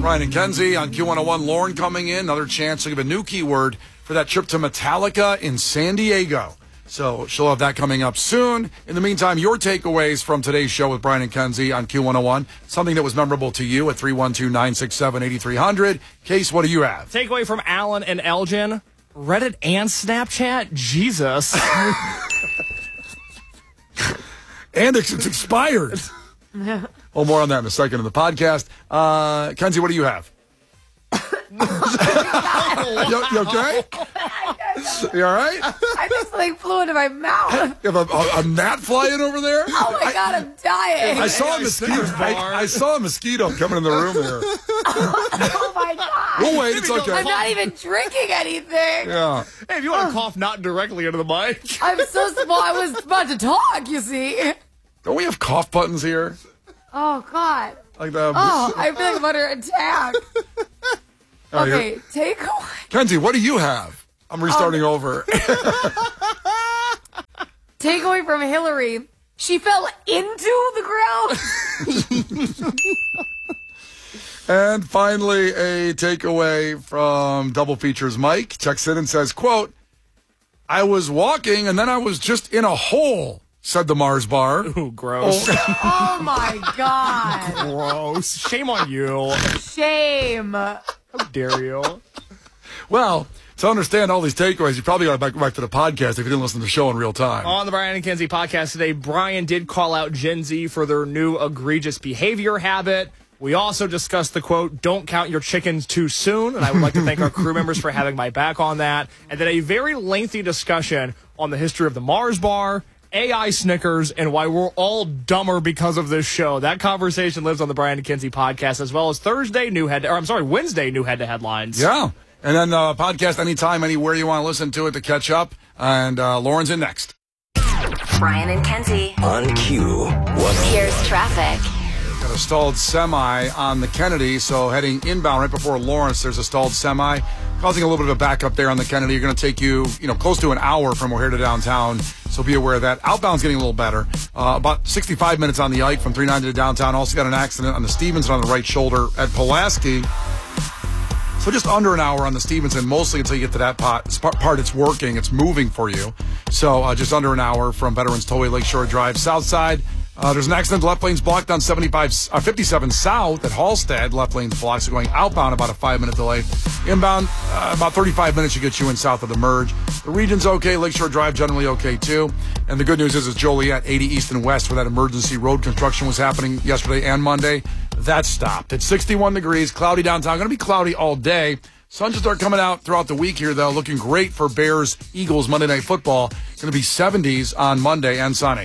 Brian and Kenzie on Q101. Lauren coming in. Another chance to give a new keyword for that trip to Metallica in San Diego. So she'll have that coming up soon. In the meantime, your takeaways from today's show with Brian and Kenzie on Q101. Something that was memorable to you at 312-967-8300. Case, what do you have? Takeaway from Alan and Elgin. Reddit and Snapchat? Jesus. And it's expired. Well, more on that in a second in the podcast. Kenzie, what do you have? you okay? You all right? I just flew into my mouth. You have a gnat flying over there? Oh my God, I'm dying. I saw a mosquito. I saw a mosquito coming in the room here. Oh my God. We'll wait. It's okay. I'm not even drinking anything. Yeah. Hey, if you want to cough not directly into the mic. I'm so small. I was about to talk, you see. Don't we have cough buttons here? Oh God. Like that. Oh, I feel like I'm under attack. Okay, takeaway. Kenzie, what do you have? I'm restarting over. Takeaway from Hillary. She fell into the ground. And finally, a takeaway from Double Features Mike. Checks in and says, quote, I was walking and then I was just in a hole, said the Mars bar. Ooh, gross. Oh my God. Gross. Shame on you. Shame. How dare you? Well, to understand all these takeaways, you probably got to go back to the podcast if you didn't listen to the show in real time. On the Brian and Kenzie podcast today, Brian did call out Gen Z for their new egregious behavior habit. We also discussed the quote, don't count your chickens too soon. And I would like to thank our crew members for having my back on that. And then a very lengthy discussion on the history of the Mars bar, AI Snickers, and why we're all dumber because of this show. That conversation lives on the Brian and Kenzie podcast, as well as Wednesday new head to headlines. Yeah. And then podcast anytime, anywhere you want to listen to it to catch up. And Lauren's in next. Brian and Kenzie on Q. Here's traffic. Got a stalled semi on the Kennedy, so heading inbound right before Lawrence, there's a stalled semi, causing a little bit of a backup there on the Kennedy. You're going to take you, close to an hour from O'Hare to downtown, so be aware of that. Outbound's getting a little better. About 65 minutes on the Ike from 390 to downtown. Also got an accident on the Stevenson on the right shoulder at Pulaski. So just under an hour on the Stevenson, mostly until you get to that part. It's working. It's moving for you. So just under an hour from Veterans Tollway Lakeshore Drive. South side, there's an accident. Left lane's blocked on 57 South at Hallstead. Left lane's blocked, so going outbound about a 5-minute delay. Inbound, about 35 minutes should get you in south of the merge. The region's okay. Lakeshore Drive generally okay, too. And the good news is Joliet, 80 East and West, where that emergency road construction was happening yesterday and Monday. That stopped. It's 61 degrees, cloudy downtown. Going to be cloudy all day. Sun should start coming out throughout the week here, though. Looking great for Bears-Eagles Monday Night Football. Going to be 70s on Monday and sunny.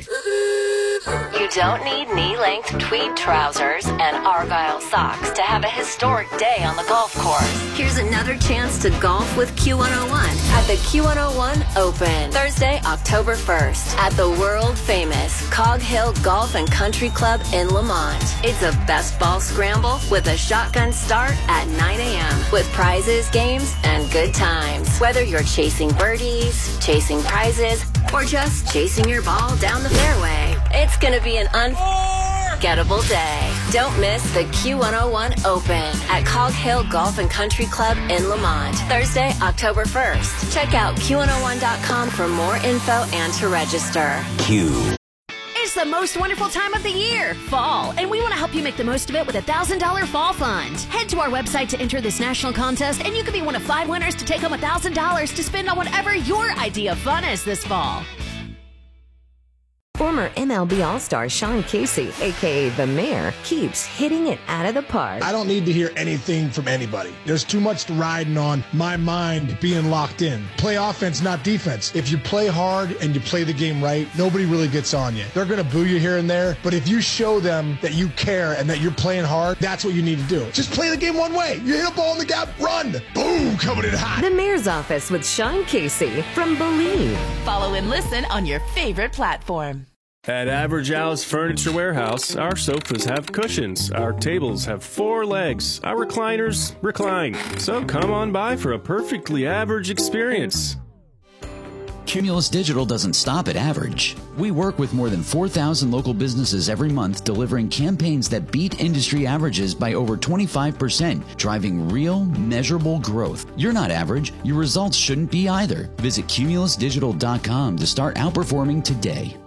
You don't need knee-length tweed trousers and Argyle socks to have a historic day on the golf course. Here's another chance to golf with Q101 at the Q101 Open, Thursday, October 1st at the world-famous Cog Hill Golf and Country Club in Lamont. It's a best ball scramble with a shotgun start at 9 a.m. with prizes, games, and good times. Whether you're chasing birdies, chasing prizes, or just chasing your ball down the fairway, it's going to be an unforgettable day. Don't miss the Q101 Open at Cog Hill Golf and Country Club in Lamont, Thursday, October 1st. Check out Q101.com for more info and to register. Q. It's the most wonderful time of the year, fall, and we want to help you make the most of it with a $1,000 fall fund. Head to our website to enter this national contest, and you could be one of 5 winners to take home $1,000 to spend on whatever your idea of fun is this fall. Former MLB All-Star Sean Casey, a.k.a. The Mayor, keeps hitting it out of the park. I don't need to hear anything from anybody. There's too much riding on my mind being locked in. Play offense, not defense. If you play hard and you play the game right, nobody really gets on you. They're going to boo you here and there, but if you show them that you care and that you're playing hard, that's what you need to do. Just play the game one way. You hit a ball in the gap, run. Boom, coming in hot. The Mayor's Office with Sean Casey from Believe. Follow and listen on your favorite platform. At Average House Furniture Warehouse, our sofas have cushions, our tables have 4 legs, our recliners recline. So come on by for a perfectly average experience. Cumulus Digital doesn't stop at average. We work with more than 4,000 local businesses every month, delivering campaigns that beat industry averages by over 25%, driving real, measurable growth. You're not average. Your results shouldn't be either. Visit cumulusdigital.com to start outperforming today.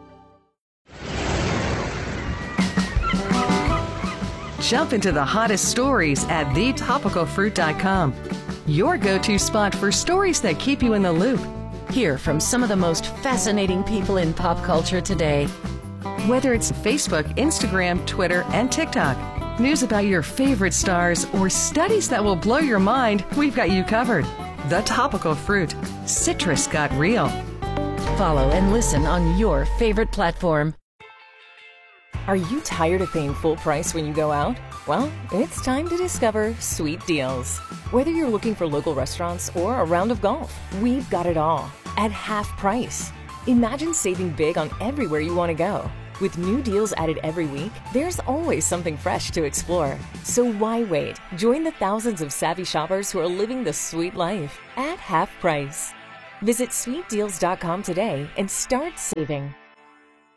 Jump into the hottest stories at thetopicalfruit.com. Your go-to spot for stories that keep you in the loop. Hear from some of the most fascinating people in pop culture today. Whether it's Facebook, Instagram, Twitter, and TikTok, news about your favorite stars, or studies that will blow your mind, we've got you covered. The Topical Fruit. Citrus got real. Follow and listen on your favorite platform. Are you tired of paying full price when you go out? Well, it's time to discover Sweet Deals. Whether you're looking for local restaurants or a round of golf, we've got it all at half price. Imagine saving big on everywhere you want to go. With new deals added every week, there's always something fresh to explore. So why wait? Join the thousands of savvy shoppers who are living the sweet life at half price. Visit sweetdeals.com today and start saving.